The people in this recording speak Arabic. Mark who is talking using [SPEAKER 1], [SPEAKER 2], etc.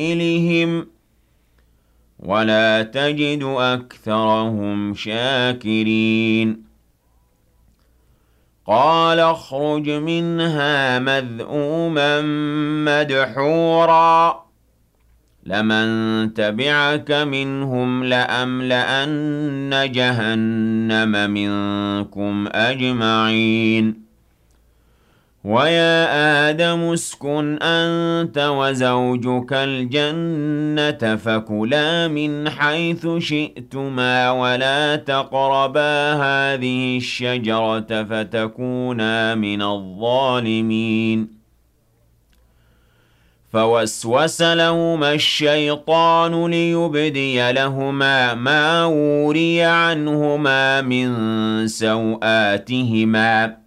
[SPEAKER 1] إليهم ولا تجد أكثرهم شاكرين قال اخرج منها مذءوما مدحورا لمن تبعك منهم لأملأن جهنم منكم أجمعين ويا آدم اسكن أنت وزوجك الجنة فكلا من حيث شئتما ولا تقربا هذه الشجرة فتكونا من الظالمين فوسوس لهما الشيطان ليبدي لهما ما وري عنهما من سوآتهما